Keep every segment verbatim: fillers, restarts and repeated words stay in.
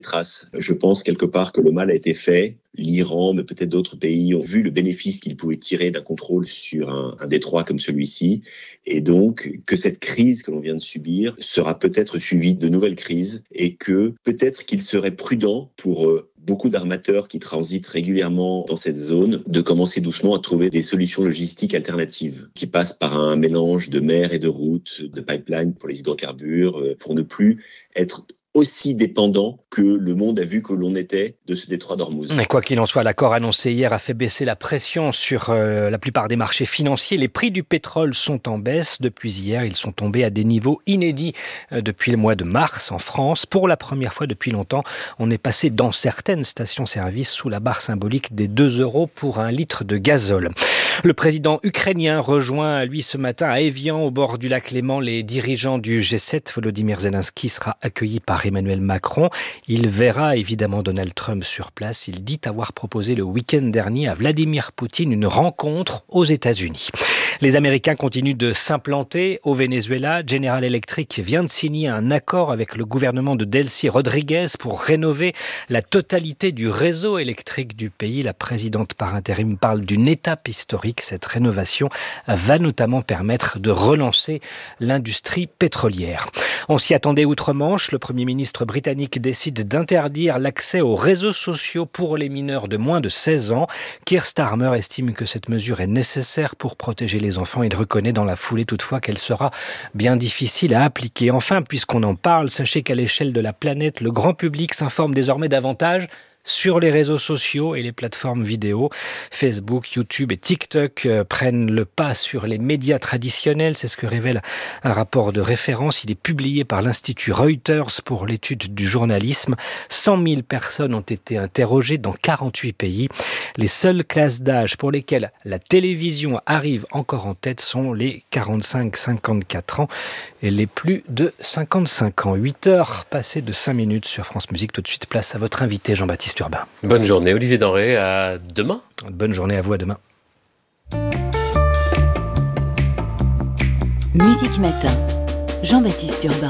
traces. Je pense quelque part que le mal a été fait. L'Iran, mais peut-être d'autres pays, ont vu le bénéfice qu'ils pouvaient tirer d'un contrôle sur un, un détroit comme celui-ci. Et donc, que cette crise que l'on vient de subir sera peut-être suivie de nouvelles crises et que peut-être qu'il serait prudent pour euh, beaucoup d'armateurs qui transitent régulièrement dans cette zone de commencer doucement à trouver des solutions logistiques alternatives qui passent par un mélange de mer et de route, de pipeline pour les hydrocarbures, euh, pour ne plus être aussi dépendant que le monde a vu que l'on était de ce détroit d'Ormuz. Mais quoi qu'il en soit, l'accord annoncé hier a fait baisser la pression sur euh, la plupart des marchés financiers. Les prix du pétrole sont en baisse. Depuis hier, ils sont tombés à des niveaux inédits euh, depuis le mois de mars en France. Pour la première fois depuis longtemps, on est passé dans certaines stations-service sous la barre symbolique des deux euros pour un litre de gazole. Le président ukrainien rejoint, lui, ce matin à Évian, au bord du lac Léman, les dirigeants du G sept. Volodymyr Zelensky sera accueilli par Emmanuel Macron. Il verra évidemment Donald Trump sur place. Il dit avoir proposé le week-end dernier à Vladimir Poutine une rencontre aux États-Unis. Les Américains continuent de s'implanter au Venezuela. General Electric vient de signer un accord avec le gouvernement de Delcy Rodriguez pour rénover la totalité du réseau électrique du pays. La présidente par intérim parle d'une étape historique. Cette rénovation va notamment permettre de relancer l'industrie pétrolière. On s'y attendait outre-Manche. Le Premier ministre britannique décide d'interdire l'accès aux réseaux sociaux pour les mineurs de moins de seize ans. Keir Starmer estime que cette mesure est nécessaire pour protéger les enfants. Il reconnaît dans la foulée toutefois qu'elle sera bien difficile à appliquer. Enfin, puisqu'on en parle, sachez qu'à l'échelle de la planète, le grand public s'informe désormais davantage sur les réseaux sociaux et les plateformes vidéo. Facebook, YouTube et TikTok euh, prennent le pas sur les médias traditionnels. C'est ce que révèle un rapport de référence. Il est publié par l'Institut Reuters pour l'étude du journalisme. cent mille personnes ont été interrogées dans quarante-huit pays. Les seules classes d'âge pour lesquelles la télévision arrive encore en tête sont les quarante-cinq à cinquante-quatre ans et les plus de cinquante-cinq ans. huit heures passées de cinq minutes sur France Musique. Tout de suite, place à votre invité Jean-Baptiste Urbain. Bonne journée Olivier Denré, à demain. Bonne journée à vous, à demain. Musique Matin, Jean-Baptiste Urbain.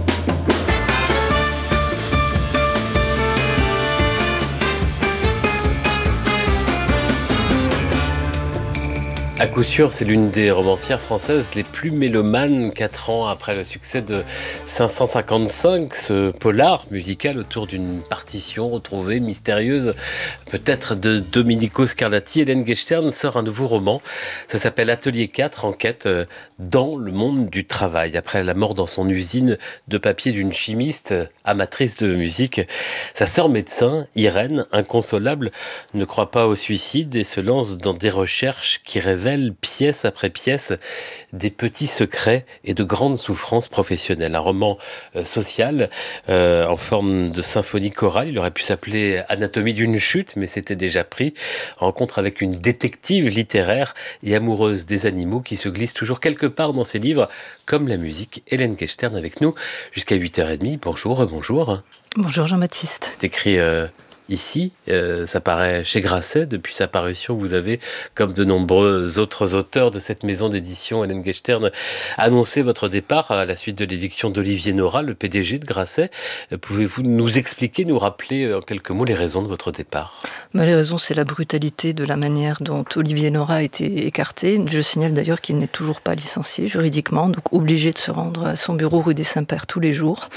À coup sûr, c'est l'une des romancières françaises les plus mélomanes, quatre ans après le succès de cinq cent cinquante-cinq, ce polar musical autour d'une partition retrouvée, mystérieuse, peut-être de Domenico Scarlatti. Hélène Gechtern sort un nouveau roman. Ça s'appelle Atelier quatre, enquête dans le monde du travail. Après la mort dans son usine de papier d'une chimiste amatrice de musique, sa sœur médecin, Irène, inconsolable, ne croit pas au suicide et se lance dans des recherches qui révèlent pièce après pièce des petits secrets et de grandes souffrances professionnelles. Un roman euh, social euh, en forme de symphonie chorale. Il aurait pu s'appeler Anatomie d'une chute, mais c'était déjà pris. Rencontre avec une détective littéraire et amoureuse des animaux qui se glisse toujours quelque part dans ses livres, comme la musique. Hélène Gechtern avec nous jusqu'à huit heures trente. Bonjour, bonjour. Bonjour Jean-Baptiste. C'est écrit... Euh, Ici, euh, ça paraît chez Grasset. Depuis sa parution, vous avez, comme de nombreux autres auteurs de cette maison d'édition, Hélène Gechtern, annoncé votre départ à la suite de l'éviction d'Olivier Nora, le P D G de Grasset. Pouvez-vous nous expliquer, nous rappeler en quelques mots les raisons de votre départ ? Les raisons, c'est la brutalité de la manière dont Olivier Nora a été écarté. Je signale d'ailleurs qu'il n'est toujours pas licencié juridiquement, donc obligé de se rendre à son bureau rue des Saints-Pères tous les jours.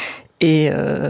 Et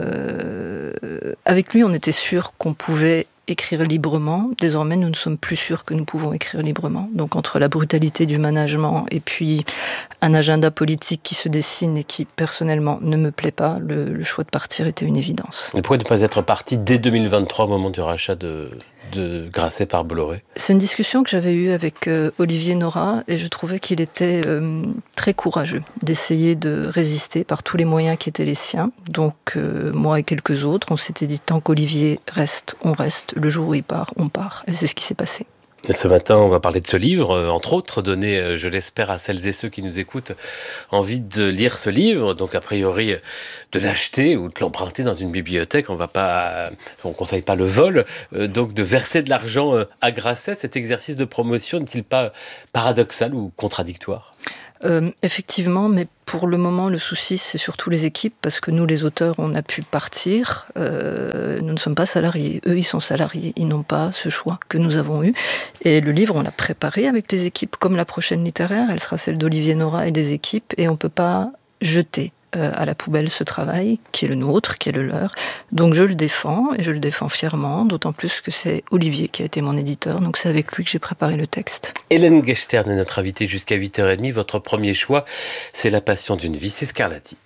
euh, avec lui, on était sûr qu'on pouvait écrire librement. Désormais, nous ne sommes plus sûrs que nous pouvons écrire librement. Donc, entre la brutalité du management et puis un agenda politique qui se dessine et qui, personnellement, ne me plaît pas, le, le choix de partir était une évidence. Et pourquoi ne pas être parti dès deux mille vingt-trois, au moment du rachat de... de Grasset par Bolloré? C'est une discussion que j'avais eue avec euh, Olivier Nora et je trouvais qu'il était euh, très courageux d'essayer de résister par tous les moyens qui étaient les siens. Donc euh, moi et quelques autres, on s'était dit tant qu'Olivier reste, on reste. Le jour où il part, on part. Et c'est ce qui s'est passé. Ce matin, on va parler de ce livre, entre autres, donner, je l'espère, à celles et ceux qui nous écoutent envie de lire ce livre. Donc, a priori, de l'acheter ou de l'emprunter dans une bibliothèque. On va pas, on conseille pas le vol. Donc, de verser de l'argent à Grasset, cet exercice de promotion n'est-il pas paradoxal ou contradictoire ? Euh, effectivement, mais pour le moment, le souci, c'est surtout les équipes, parce que nous, les auteurs, on a pu partir. Euh, nous ne sommes pas salariés. Eux, ils sont salariés. Ils n'ont pas ce choix que nous avons eu. Et le livre, on l'a préparé avec les équipes. Comme la prochaine littéraire, elle sera celle d'Olivier Nora et des équipes. Et on ne peut pas jeter euh, à la poubelle ce travail, qui est le nôtre, qui est le leur. Donc je le défends, et je le défends fièrement, d'autant plus que c'est Olivier qui a été mon éditeur. Donc c'est avec lui que j'ai préparé le texte. Hélène Gechtern est notre invitée jusqu'à huit heures trente. Votre premier choix, c'est La passion d'une vie, c'est Scarlatti.